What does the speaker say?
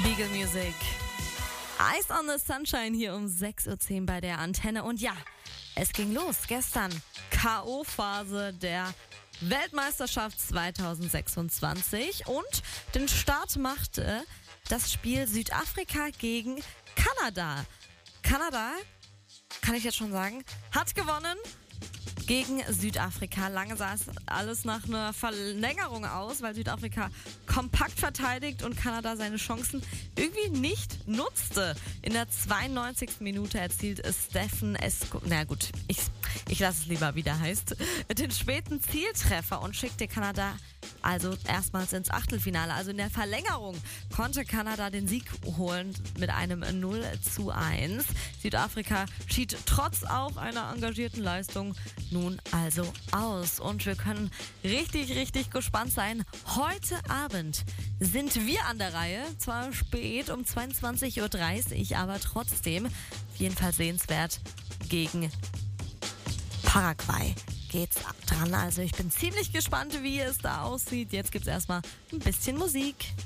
Legal Music. Ice on the Sunshine hier um 6.10 Uhr bei der Antenne. Und ja, es ging los. Gestern K.O.-Phase der Weltmeisterschaft 2026. Und den Start machte das Spiel Südafrika gegen Kanada. Kanada, kann ich jetzt schon sagen, hat gewonnen gegen Südafrika. Lange sah es alles nach einer Verlängerung aus, weil Südafrika kompakt verteidigt und Kanada seine Chancen irgendwie nicht nutzte. In der 92. Minute erzielt Stephen Esco, na gut, ich lasse es lieber, wie der heißt, den späten Zieltreffer und schickte Kanada also erstmals ins Achtelfinale. Also in der Verlängerung konnte Kanada den Sieg holen mit einem 0:1. Südafrika schied trotz auch einer engagierten Leistung nun also aus. Und wir können richtig gespannt sein. Heute Abend sind wir an der Reihe. Zwar spät, um 22.30 Uhr, aber trotzdem jedenfalls sehenswert gegen Paraguay geht's dran. Also ich bin ziemlich gespannt, wie es da aussieht. Jetzt gibt's erstmal ein bisschen Musik.